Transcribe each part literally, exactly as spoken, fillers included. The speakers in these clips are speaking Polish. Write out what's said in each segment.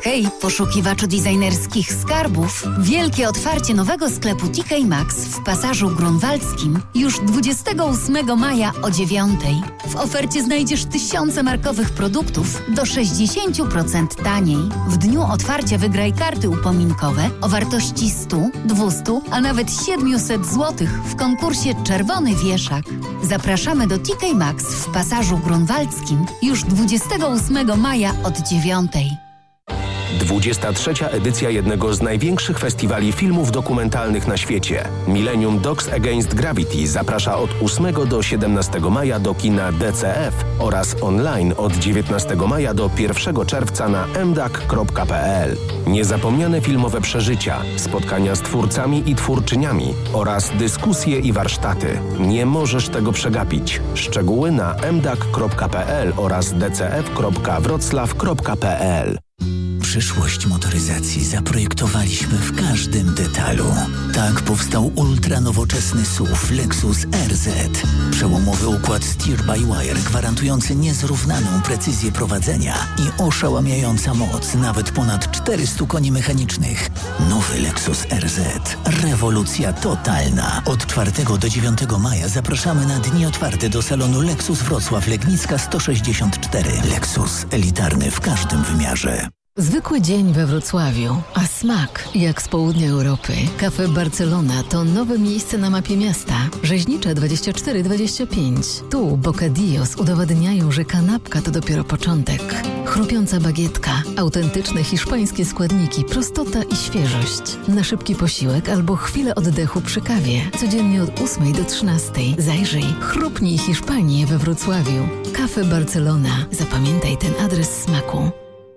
Hej, poszukiwaczu designerskich skarbów! Wielkie otwarcie nowego sklepu T K Maxx w Pasażu Grunwaldzkim już dwudziestego ósmego maja o dziewiątej. W ofercie znajdziesz tysiące markowych produktów do sześćdziesiąt procent taniej. W dniu otwarcia wygraj karty upominkowe o wartości sto, dwieście, a nawet siedemset złotych w konkursie Czerwony Wieszak. Zapraszamy do T K Maxx w Pasażu Grunwaldzkim już dwudziestego ósmego maja od dziewiątej. dwudziesta trzecia edycja jednego z największych festiwali filmów dokumentalnych na świecie. Millennium Dogs Against Gravity zaprasza od ósmego do siedemnastego maja do kina D C F oraz online od dziewiętnastego maja do pierwszego czerwca na m d a k kropka p l. Niezapomniane filmowe przeżycia, spotkania z twórcami i twórczyniami oraz dyskusje i warsztaty. Nie możesz tego przegapić. Szczegóły na m d a k kropka p l oraz d c f kropka wroclaw kropka p l. Przyszłość motoryzacji zaprojektowaliśmy w każdym detalu. Tak powstał ultranowoczesny S U V Lexus R Z. Przełomowy układ steer-by-wire gwarantujący niezrównaną precyzję prowadzenia i oszałamiająca moc nawet ponad czterysta koni mechanicznych. Nowy Lexus R Z. Rewolucja totalna. Od czwartego do dziewiątego maja zapraszamy na dni otwarte do salonu Lexus Wrocław Legnicka sto sześćdziesiąt cztery. Lexus. Elitarny w każdym wymiarze. Zwykły dzień we Wrocławiu, a smak jak z południa Europy. Cafe Barcelona to nowe miejsce na mapie miasta. Rzeźnicza dwadzieścia cztery dwadzieścia pięć. Tu bocadillos udowadniają, że kanapka to dopiero początek. Chrupiąca bagietka, autentyczne hiszpańskie składniki, prostota i świeżość. Na szybki posiłek albo chwilę oddechu przy kawie. Codziennie od ósmej do trzynastej. Zajrzyj, chrupnij Hiszpanię we Wrocławiu. Cafe Barcelona. Zapamiętaj ten adres smaku.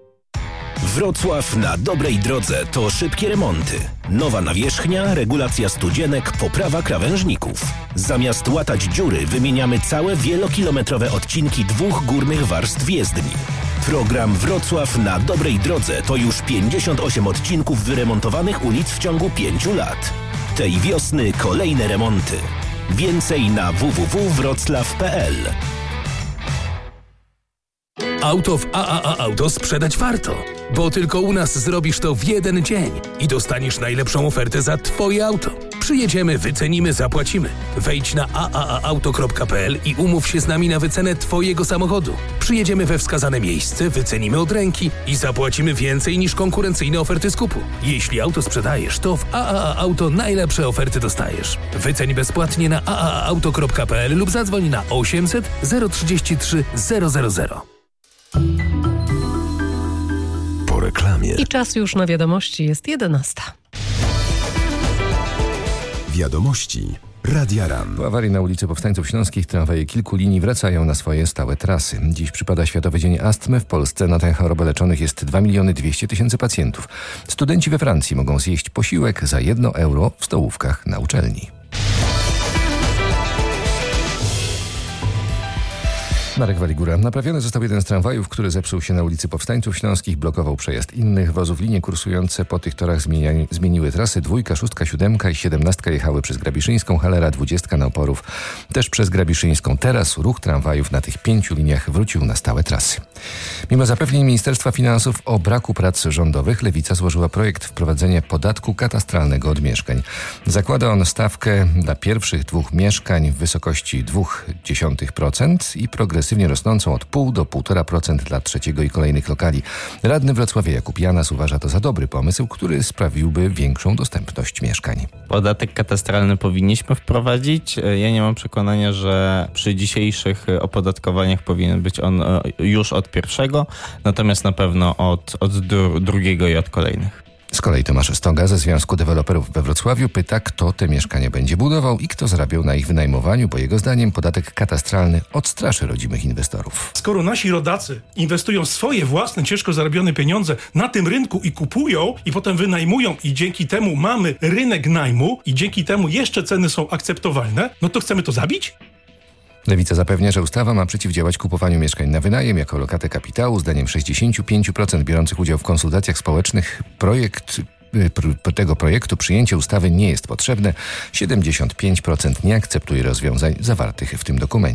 Wrocław na dobrej drodze to szybkie remonty. Nowa nawierzchnia, regulacja studzienek, poprawa krawężników. Zamiast łatać dziury wymieniamy całe wielokilometrowe odcinki dwóch górnych warstw jezdni. Program Wrocław na dobrej drodze to już pięćdziesiąt osiem odcinków wyremontowanych ulic w ciągu pięciu lat. Tej wiosny kolejne remonty. Więcej na w w w kropka wroclaw kropka p l. Auto w A A A Auto sprzedać warto, bo tylko u nas zrobisz to w jeden dzień i dostaniesz najlepszą ofertę za Twoje auto. Przyjedziemy, wycenimy, zapłacimy. Wejdź na a a a auto kropka p l i umów się z nami na wycenę Twojego samochodu. Przyjedziemy we wskazane miejsce, wycenimy od ręki i zapłacimy więcej niż konkurencyjne oferty skupu. Jeśli auto sprzedajesz, to w A A A Auto najlepsze oferty dostajesz. Wyceń bezpłatnie na a a a auto kropka p l lub zadzwoń na osiemset zero trzydzieści trzy zero zero zero. Po reklamie. I czas już na wiadomości, jest jedenasta. Wiadomości Radia RAM. Po awarii na ulicy Powstańców Śląskich tramwaje kilku linii wracają na swoje stałe trasy. Dziś przypada Światowy Dzień Astmy. W Polsce na tę chorobę leczonych jest dwa miliony dwieście tysięcy pacjentów. Studenci we Francji mogą zjeść posiłek za jedno euro w stołówkach na uczelni. Marek Waligura. Naprawiony został jeden z tramwajów, który zepsuł się na ulicy Powstańców Śląskich, blokował przejazd innych wozów. Linie kursujące po tych torach zmienia, zmieniły trasy. Dwójka, szóstka, siódemka i siedemnastka jechały przez Grabiszyńską, Halera, dwudziestka na Oporów też przez Grabiszyńską. Teraz ruch tramwajów na tych pięciu liniach wrócił na stałe trasy. Mimo zapewnień Ministerstwa Finansów o braku prac rządowych, Lewica złożyła projekt wprowadzenia podatku katastralnego od mieszkań. Zakłada on stawkę dla pierwszych dwóch mieszkań w wysokości zero przecinek dwa procent i progresywnie rosnącą od zero przecinek pięć do półtora procent dla trzeciego i kolejnych lokali. Radny Wrocławia Jakub Janas uważa to za dobry pomysł, który sprawiłby większą dostępność mieszkań. Podatek katastralny powinniśmy wprowadzić. Ja nie mam przekonania, że przy dzisiejszych opodatkowaniach powinien być on już od pierwszego, natomiast na pewno od, od dru- drugiego i od kolejnych. Z kolei Tomasz Stoga ze Związku Deweloperów we Wrocławiu pyta, kto te mieszkania będzie budował i kto zarabiał na ich wynajmowaniu, bo jego zdaniem podatek katastralny odstraszy rodzimych inwestorów. Skoro nasi rodacy inwestują swoje własne, ciężko zarobione pieniądze na tym rynku i kupują i potem wynajmują i dzięki temu mamy rynek najmu i dzięki temu jeszcze ceny są akceptowalne, no to chcemy to zabić? Lewica zapewnia, że ustawa ma przeciwdziałać kupowaniu mieszkań na wynajem jako lokatę kapitału. Zdaniem sześćdziesiąt pięć procent biorących udział w konsultacjach społecznych projekt tego projektu przyjęcie ustawy nie jest potrzebne. siedemdziesiąt pięć procent nie akceptuje rozwiązań zawartych w tym dokumencie.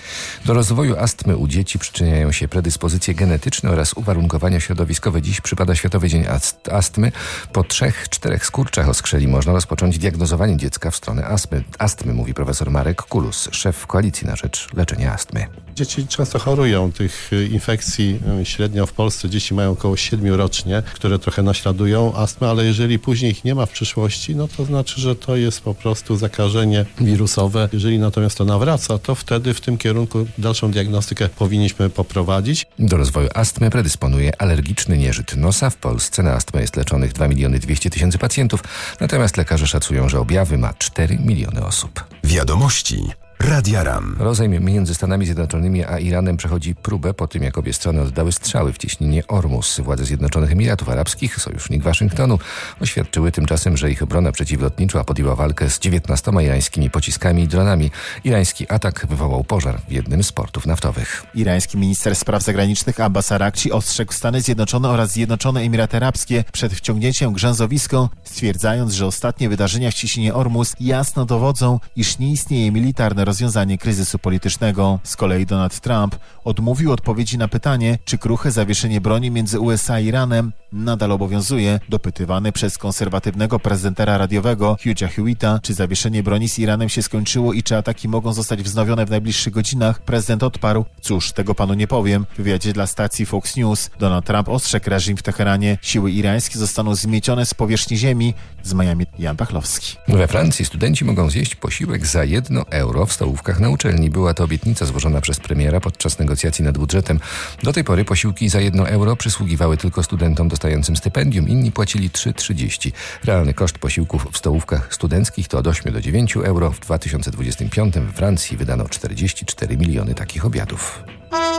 Do rozwoju astmy u dzieci przyczyniają się predyspozycje genetyczne oraz uwarunkowania środowiskowe. Dziś przypada Światowy Dzień ast- Astmy. Po trzech, czterech skurczach oskrzeli można rozpocząć diagnozowanie dziecka w stronę astmy. Astmy, mówi profesor Marek Kulus, szef Koalicji na rzecz leczenia astmy. Dzieci często chorują. Tych infekcji średnio w Polsce dzieci mają około siedmiu rocznie, które trochę naśladują astmę, ale jeżeli później ich nie ma w przyszłości, no to znaczy, że to jest po prostu zakażenie wirusowe. Jeżeli natomiast to nawraca, to wtedy w tym kierunku dalszą diagnostykę powinniśmy poprowadzić. Do rozwoju astmy predysponuje alergiczny nieżyt nosa. W Polsce na astmę jest leczonych dwa miliony dwieście tysięcy pacjentów, natomiast lekarze szacują, że objawy ma cztery miliony osób. Wiadomości Radia RAM. Rozejm między Stanami Zjednoczonymi a Iranem przechodzi próbę po tym, jak obie strony oddały strzały w cieśninie Ormus. Władze Zjednoczonych Emiratów Arabskich, sojusznik Waszyngtonu, oświadczyły tymczasem, że ich obrona przeciwlotnicza podjęła walkę z dziewiętnastoma irańskimi pociskami i dronami. Irański atak wywołał pożar w jednym z portów naftowych. Irański minister spraw zagranicznych Abbas Arakci ostrzegł Stany Zjednoczone oraz Zjednoczone Emiraty Arabskie przed wciągnięciem w grzęzowisko, stwierdzając, że ostatnie wydarzenia w cieśninie Ormus jasno dowodzą, iż nie istnieje militarne rozwiązanie kryzysu politycznego. Z kolei Donald Trump odmówił odpowiedzi na pytanie, czy kruche zawieszenie broni między U S A i Iranem nadal obowiązuje. Dopytywany przez konserwatywnego prezentera radiowego Hugha Hewitta, czy zawieszenie broni z Iranem się skończyło i czy ataki mogą zostać wznowione w najbliższych godzinach, prezydent odparł: cóż, tego panu nie powiem. W wywiadzie dla stacji Fox News Donald Trump ostrzegł reżim w Teheranie. Siły irańskie zostaną zmiecione z powierzchni ziemi. Z Miami Jan Pachlowski. We Francji studenci mogą zjeść posiłek za jedno euro w stołówkach na uczelni. Była to obietnica złożona przez premiera podczas negocjacji nad budżetem. Do tej pory posiłki za jedno euro przysługiwały tylko studentom dostającym stypendium. Inni płacili trzy trzydzieści. Realny koszt posiłków w stołówkach studenckich to od ośmiu do dziewięciu euro. W dwa tysiące dwudziestym piątym we Francji wydano czterdzieści cztery miliony takich obiadów.